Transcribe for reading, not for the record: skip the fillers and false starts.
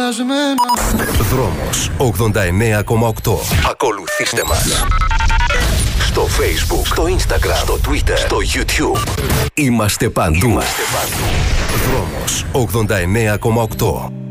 χαλασμένα. Δρόμος 89,8. Ακολουθήστε μας στο Facebook, στο Instagram, στο Twitter, στο YouTube. Είμαστε παντού. Δρόμος 89,8.